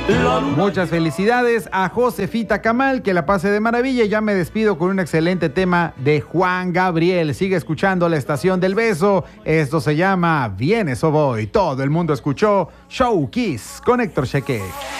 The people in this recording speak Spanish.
Muchas felicidades a Josefita Camal, que la pase de maravilla. Ya me despido con un excelente tema de Juan Gabriel. Sigue escuchando la Estación del Beso. Esto se llama Vienes o Voy. Todo el mundo escuchó Show Kiss con Héctor Cheque.